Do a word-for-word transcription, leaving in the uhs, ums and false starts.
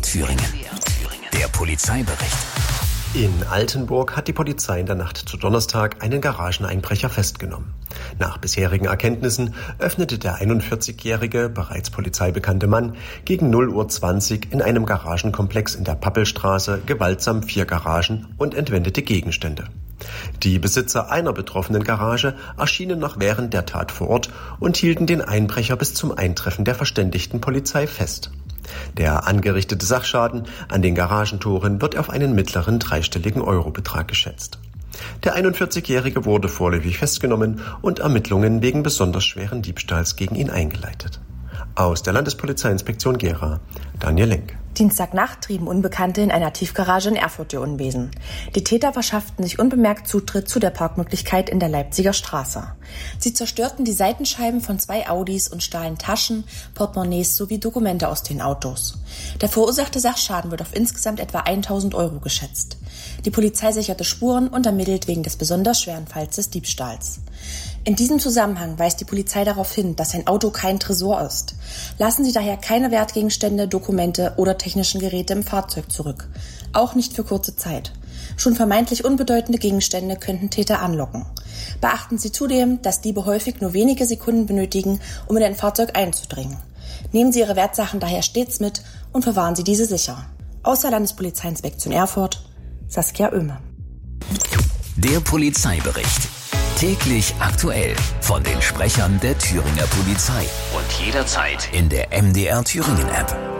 Thüringen. Der Polizeibericht. In Altenburg hat die Polizei in der Nacht zu Donnerstag einen Garageneinbrecher festgenommen. Nach bisherigen Erkenntnissen öffnete der einundvierzigjährige, bereits polizeibekannte Mann gegen null Uhr zwanzig in einem Garagenkomplex in der Pappelstraße gewaltsam vier Garagen und entwendete Gegenstände. Die Besitzer einer betroffenen Garage erschienen noch während der Tat vor Ort und hielten den Einbrecher bis zum Eintreffen der verständigten Polizei fest. Der angerichtete Sachschaden an den Garagentoren wird auf einen mittleren dreistelligen Eurobetrag geschätzt. Der einundvierzigjährige wurde vorläufig festgenommen und Ermittlungen wegen besonders schweren Diebstahls gegen ihn eingeleitet. Aus der Landespolizeiinspektion Gera, Daniel Lenk. Dienstagnacht trieben Unbekannte in einer Tiefgarage in Erfurt ihr Unwesen. Die Täter verschafften sich unbemerkt Zutritt zu der Parkmöglichkeit in der Leipziger Straße. Sie zerstörten die Seitenscheiben von zwei Audis und stahlen Taschen, Portemonnaies sowie Dokumente aus den Autos. Der verursachte Sachschaden wird auf insgesamt etwa tausend Euro geschätzt. Die Polizei sicherte Spuren und ermittelt wegen des besonders schweren Falls des Diebstahls. In diesem Zusammenhang weist die Polizei darauf hin, dass ein Auto kein Tresor ist. Lassen Sie daher keine Wertgegenstände, Dokumente oder technischen Geräte im Fahrzeug zurück. Auch nicht für kurze Zeit. Schon vermeintlich unbedeutende Gegenstände könnten Täter anlocken. Beachten Sie zudem, dass Diebe häufig nur wenige Sekunden benötigen, um in ein Fahrzeug einzudringen. Nehmen Sie Ihre Wertsachen daher stets mit und verwahren Sie diese sicher. Aus der Landespolizeiinspektion Erfurt, Saskia Oehme. Der Polizeibericht. Täglich aktuell von den Sprechern der Thüringer Polizei und jederzeit in der M D R Thüringen App.